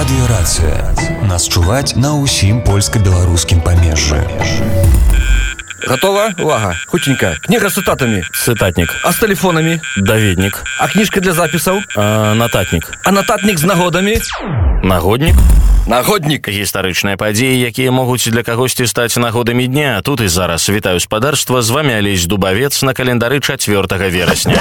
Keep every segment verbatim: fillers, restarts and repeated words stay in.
Радыёрацыя. Нас чуваць на ўсім польска-беларускім памежжы. Готова? Увага. Хутенько. Книга с цитатами. Цитатник. А с телефонами? Даведник. А книжка для записов? А, нататник. А нататник з нагодами? Нагодник. Нагодник. Гістарычныя падзеі, якія могуць для кагосьці стаць нагодамі дня. Тут і зараз вітаю спадарства, з вами Алесь Дубавец на календары чацвёртага верасня.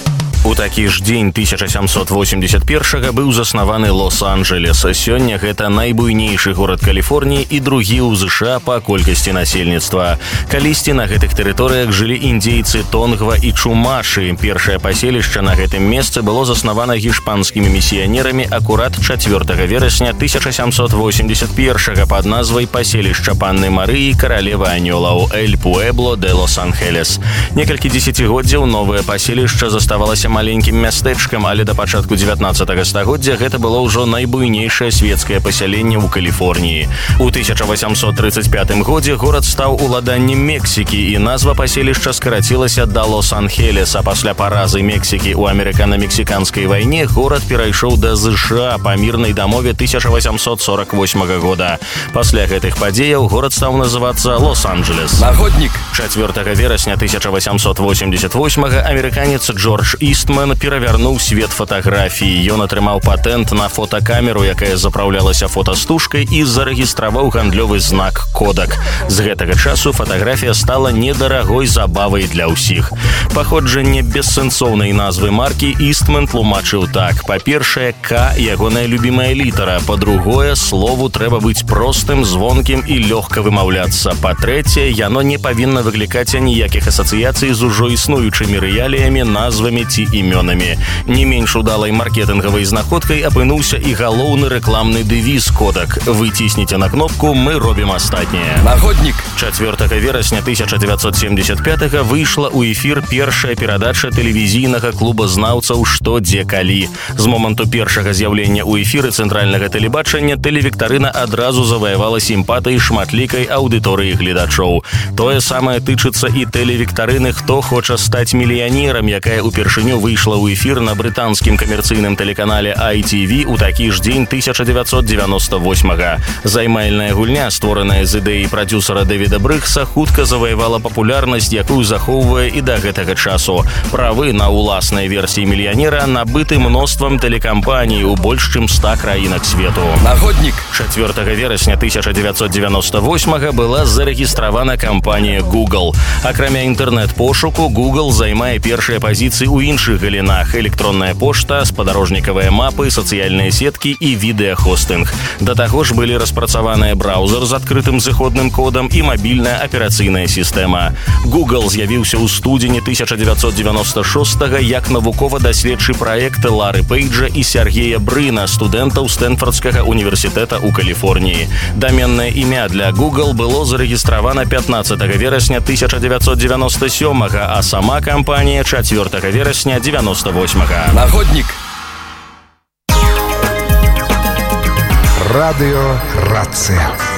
У такі ж дзень тысяча сямсот восемьдесят першага быў заснаваны Лос-Анджелес. Сёння гэта найбуйнейшы горад Каліфорніі і другі ў ЗША па колькасці насельніцтва. Калісьці на гэтых тэрыторыях жылі індзейцы Тонгва і Чумашы. Першае паселішча на гэтым месцы было заснавана гішпанскімі місіянерамі акурат чацвёртага верасня тысяча сямсот восемьдесят першага пад назвай паселішча Панны Марыі каралевы анёлаў Эль Пуэбло де Лос-Анджелес. Некалькі дзесяцігоддзяў новае паселішча заставалася маленькім мястэчкам, але да пачатку дзевятнаццатага стагоддзя гэта было ўжо найбуйнейшае свецкае пасяленне ў Каліфорніі. У тысяча васямсот тридцать пятым годзе горад стаў уладаннем Мексікі, і назва паселішча скарацілася да Лос-Анхелес, а пасля паразы Мексікі ў амерыкана-мексіканскай вайне горад перайшоў да ЗША па мірнай дамове тысяча васямсот сорок восьмага года. Пасля гэтых падзеяў горад стаў называцца Лос-Анджелес. Нагодник. чацвёртага верасня тысяча васямсот восемьдесят восьмага амерыканец Джордж Істман перавярнуў свет фатаграфіі. Ён атрымаў патэнт на фотакамеру, якая запраўлялася фотастужкай, і зарэгістраваў гандлёвы знак «Кодак». З гэтага часу фатаграфія стала недарагой забавай для ўсіх. Паходжанне бессэнсоўнай назвы маркі Істман тлумачыў так. Па-першае, К – ягоная любімая літара. Па-другое, слову трэба быць простым, звонкім і лёгка вымаўляцца. Па-трэцяе, яно не павінна выклікаць аніякіх асацыяцый з ужо існуючымі рэаліямі, назвамі ці імёнамі. Не менш удалай маркетынгавай знаходкай апынуўся і галоўны рэкламны дэвіз «Кодак». Вы цісніце на кнопку, мы робім астатняе. Нагодник. чацвёртага верасня тысяча девятьсот семьдесят пятага выйшла ў эфір першая перадача тэлевізійнага клуба знаўцаў «Што, дзе, калі». З моманту першага з'яўлення ў эфіры цэнтральнага тэлебачання тэлевіктарына адразу заваявала сімпатыі шматлікай аўдыторыі гледачоў. Тое самае тычыцца і тэлевіктарыны «Хто хоча стаць мільянерам», якая упершыню выйшла ў эфір на брытанскім камерцыйным тэлеканале ай ти ви ў такі ж дзень тысяча девятьсот девяносто восьмага. Займальная гульня, створаная з ідэі прадзюсара Дэвіда Брыкса, хутка заваявала папулярнасць, якую захоўвае і да гэтага часу. Правы на ўласныя версіі мільянера набыты мноствам тэлекампаній у больш чым ста краінах свету. Нагодник. чацвёртага верасня тысяча девятьсот девяносто восьмага была зарэгістравана кампанія Google. Акрамя інтэрнэт-пошуку, Google займае першыя пазіцыі у іншых галінах: электронная пошта, спадарожнікавыя мапы, сацыяльныя сеткі і відэахостынг. Да таго ж былі распрацаваныя браўзер з адкрытым зыходным кодам і мабільная аперацыйная сістэма. Google з'явіўся ў студзені тысяча девятьсот девяносто шостага як навукова-даследчы праект Лары Пейджа і Сергея Брына, студэнтаў Стэнфордскага універсітэта ў Каліфорніі. Даменнае імя для Google было зарэгістравана пятнаццатага верасня тысяча девятьсот девяносто сёмага, а сама кампанія чацвёртага верасня девяносто восьмага. Нагодник. Радыёрацыя.